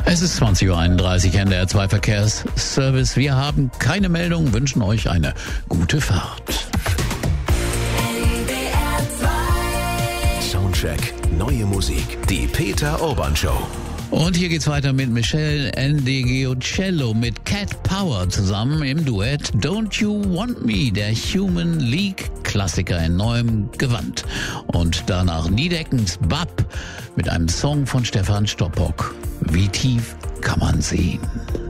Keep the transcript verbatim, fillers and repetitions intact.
Es ist zwanzig Uhr einunddreißig, N D R zwei Verkehrsservice. Wir haben keine Meldung, wünschen euch eine gute Fahrt. Soundcheck, neue Musik, die Peter Urban Show. Und hier geht's weiter mit Michelle Ndegeocello mit Cat Power zusammen im Duett Don't You Want Me, der Human League Klassiker in neuem Gewand. Und danach Niedeckens Bab mit einem Song von Stefan Stoppock. Wie tief kann man sehen?